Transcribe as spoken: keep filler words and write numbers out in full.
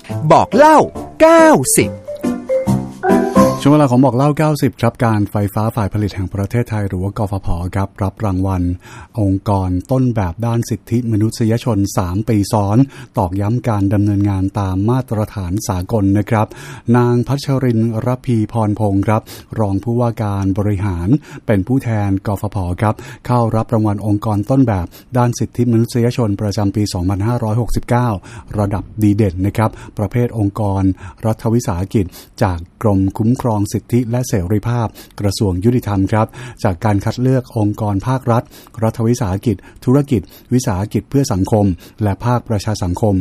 บอกเล่าเก้าสิบช่วงเวลาของบอกเล่าเก้าสิบครับการไฟฟ้าฝ่ายผลิตแห่งประเทศไทยหรือว่ากฟผครับรับรางวัลองค์กรต้นแบบด้านสิทธิมนุษยชนสามปีซ้อนตอกย้ำการดำเนินงานตามมาตรฐานสากลนะครับนางพัชรินทร์รพีพรพงศ์ครับรองผู้ว่าการบริหารเป็นผู้แทนกฟผครับเข้ารับรางวัลองค์กรต้นแบบด้านสิทธิมนุษยชนประจำปีสองพันห้าร้อยหกสิบเก้าระดับดีเด่นนะครับประเภทองค์กรรัฐวิสาหกิจจากกรมคุ้มครองสิทธิและเสรีภาพกระทรวงยุติธรรมครับจากการคัดเลือกองค์กรภาครัฐรัฐวิสาหกิจธุรกิจวิสาหกิจเพื่อสังคมและภาคประชาสังคม